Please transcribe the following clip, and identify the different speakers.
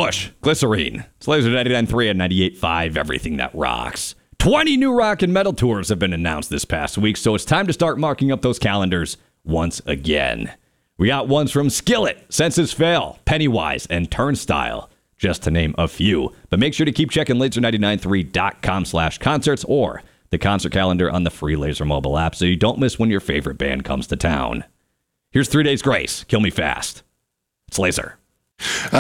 Speaker 1: Bush, Glycerine. It's Laser 99.3 and 98.5, everything that rocks. 20 new rock and metal tours have been announced this past week, so it's time to start marking up those calendars once again. We got ones from Skillet, Senses Fail, Pennywise, and Turnstile, just to name a few. But make sure to keep checking laser993.com/concerts or the concert calendar on the free Laser mobile app so you don't miss when your favorite band comes to town. Here's 3 Days Grace, Kill Me Fast. It's Laser.